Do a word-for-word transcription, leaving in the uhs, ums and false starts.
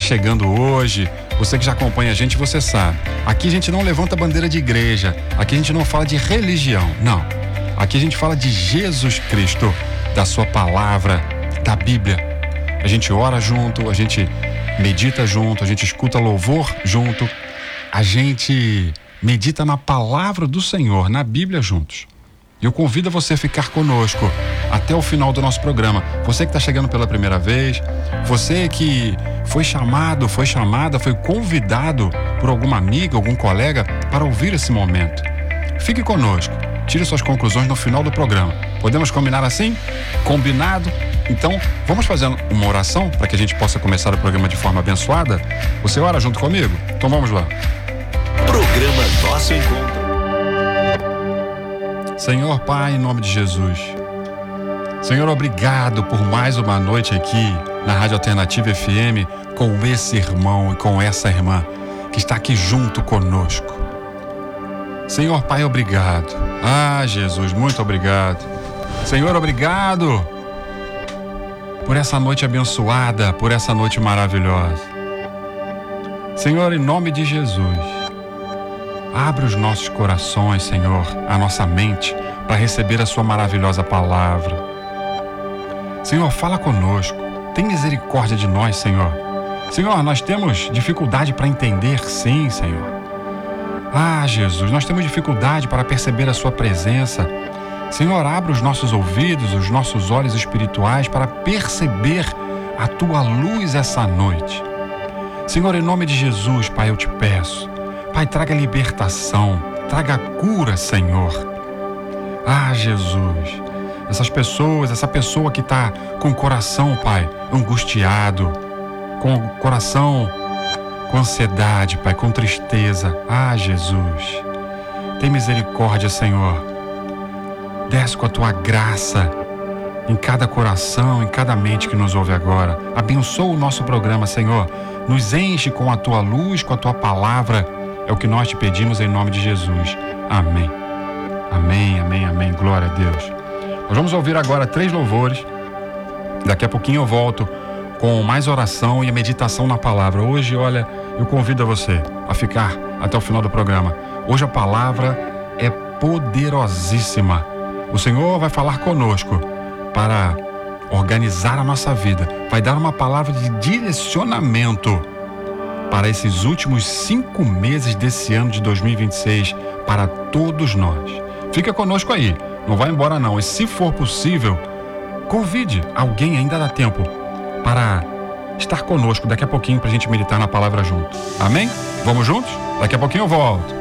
chegando hoje, você que já acompanha a gente, você sabe. Aqui a gente não levanta bandeira de igreja, aqui a gente não fala de religião, não. Aqui a gente fala de Jesus Cristo, da sua palavra, da Bíblia. A gente ora junto, a gente medita junto, a gente escuta louvor junto, a gente medita na palavra do Senhor, na Bíblia juntos. E eu convido você a ficar conosco até o final do nosso programa. Você que está chegando pela primeira vez, você que foi chamado, foi chamada, foi convidado por alguma amiga, algum colega para ouvir esse momento. Fique conosco, tire suas conclusões no final do programa. Podemos combinar assim? Combinado? Então, vamos fazer uma oração para que a gente possa começar o programa de forma abençoada? Você ora junto comigo? Então vamos lá. Programa Nosso Encontro. Senhor Pai, em nome de Jesus. Senhor, obrigado por mais uma noite aqui na Rádio Alternativa F M com esse irmão e com essa irmã que está aqui junto conosco. Senhor Pai, obrigado. Ah, Jesus, muito obrigado. Senhor, obrigado por essa noite abençoada, por essa noite maravilhosa. Senhor, em nome de Jesus, abre os nossos corações, Senhor, a nossa mente, para receber a sua maravilhosa palavra. Senhor, fala conosco. Tem misericórdia de nós, Senhor. Senhor, nós temos dificuldade para entender, sim, Senhor. Ah, Jesus, nós temos dificuldade para perceber a sua presença. Senhor, abre os nossos ouvidos, os nossos olhos espirituais para perceber a tua luz essa noite. Senhor, em nome de Jesus, Pai, eu te peço. Pai, traga libertação, traga cura, Senhor. Ah, Jesus, essas pessoas, essa pessoa que está com o coração, Pai, angustiado, com o coração com ansiedade, Pai, com tristeza. Ah, Jesus, tem misericórdia, Senhor. Desce com a tua graça em cada coração, em cada mente que nos ouve agora. Abençoa o nosso programa, Senhor. Nos enche com a tua luz, com a tua palavra. É o que nós te pedimos em nome de Jesus. Amém. Amém, amém, amém. Glória a Deus. Nós vamos ouvir agora três louvores. Daqui a pouquinho eu volto com mais oração e a meditação na palavra. Hoje, olha, eu convido você a ficar até o final do programa. Hoje a palavra é poderosíssima. O Senhor vai falar conosco para organizar a nossa vida. Vai dar uma palavra de direcionamento para esses últimos cinco meses desse ano de dois mil e vinte e seis, para todos nós. Fica conosco aí, não vai embora não. E se for possível, convide alguém, ainda dá tempo, para estar conosco daqui a pouquinho para a gente meditar na palavra junto. Amém? Vamos juntos? Daqui a pouquinho eu volto.